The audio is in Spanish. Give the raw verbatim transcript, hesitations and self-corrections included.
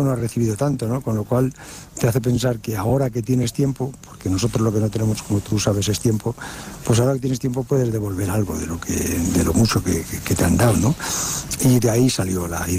no has recibido tanto, ¿no? Con lo cual te hace pensar que ahora que tienes tiempo, porque nosotros lo que no tenemos, como tú sabes, es tiempo, pues ahora que tienes tiempo puedes devolver algo de lo que, de lo mucho que, que, que te han dado, ¿no? Y de ahí salió la idea.